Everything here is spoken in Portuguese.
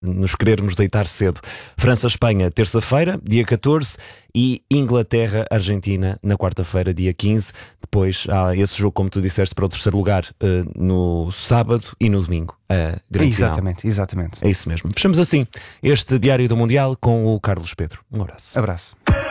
nos querermos deitar cedo. França-Espanha, terça-feira, dia 14, e Inglaterra-Argentina, na quarta-feira, dia 15. Depois há esse jogo, como tu disseste, para o terceiro lugar no sábado e no domingo. Grande final. Exatamente. É isso mesmo. Fechamos assim este Diário do Mundial com o Carlos Pedro. Um abraço. Abraço.